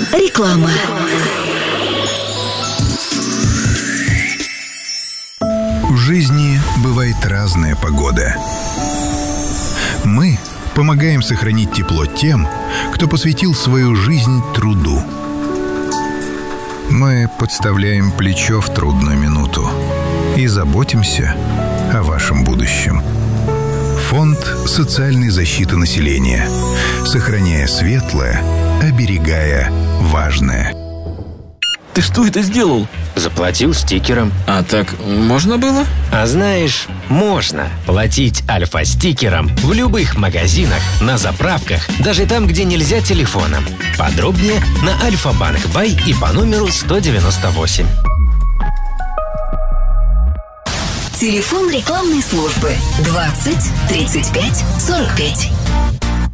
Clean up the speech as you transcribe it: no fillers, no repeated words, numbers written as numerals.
Реклама. В жизни бывает разная погода. Мы помогаем сохранить тепло тем, кто посвятил свою жизнь труду. Мы подставляем плечо в трудную минуту и заботимся о вашем будущем. Фонд социальной защиты населения. Сохраняя светлое, оберегая важное. Ты что это сделал? Заплатил стикером. А так можно было? А знаешь, можно платить Альфа-стикером в любых магазинах, на заправках, даже там, где нельзя телефоном. Подробнее на Альфа-банк Бай и по номеру 198. Телефон рекламной службы 20 35 45.